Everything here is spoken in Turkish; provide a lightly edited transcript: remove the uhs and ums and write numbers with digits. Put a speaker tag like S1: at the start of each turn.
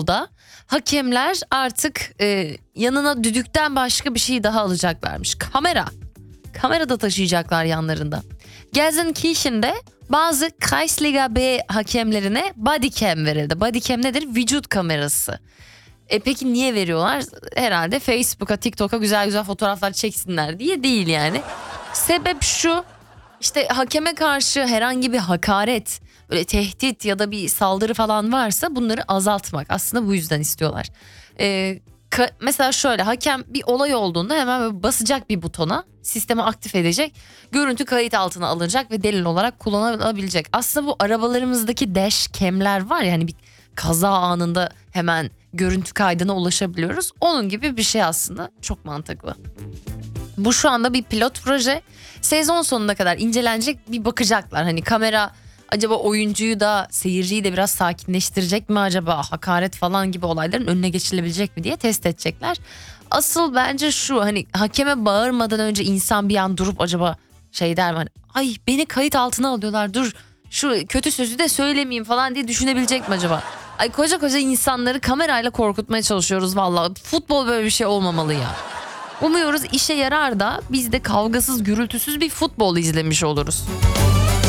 S1: da hakemler artık yanına düdükten başka bir şey daha alacaklarmış. Kamera da taşıyacaklar yanlarında. Gelsenkirchen'de bazı Kreisliga B hakemlerine bodycam verildi. Bodycam nedir? Vücut kamerası. Peki niye veriyorlar? Herhalde Facebook'a, TikTok'a güzel güzel fotoğraflar çeksinler diye değil yani. Sebep şu: işte hakeme karşı herhangi bir hakaret, böyle tehdit ya da bir saldırı falan varsa bunları azaltmak. Aslında bu yüzden istiyorlar. Mesela şöyle, hakem bir olay olduğunda hemen böyle basacak bir butona, sistemi aktif edecek. Görüntü kayıt altına alınacak ve delil olarak kullanılabilecek. Aslında bu arabalarımızdaki dash cam'ler var ya, hani bir kaza anında hemen görüntü kaydına ulaşabiliyoruz. Onun gibi bir şey aslında, çok mantıklı. Bu şu anda bir pilot proje. Sezon sonuna kadar incelenecek, bir bakacaklar. Hani kamera acaba oyuncuyu da seyirciyi de biraz sakinleştirecek mi acaba? Hakaret falan gibi olayların önüne geçilebilecek mi diye test edecekler. Asıl bence şu, hani hakeme bağırmadan önce insan bir an durup acaba şey der mi? Hani, ay beni kayıt altına alıyorlar, dur şu kötü sözü de söylemeyeyim falan diye düşünebilecek mi acaba? Ay koca insanları kamerayla korkutmaya çalışıyoruz vallahi. Futbol böyle bir şey olmamalı ya. Umuyoruz işe yarar da biz de kavgasız gürültüsüz bir futbol izlemiş oluruz.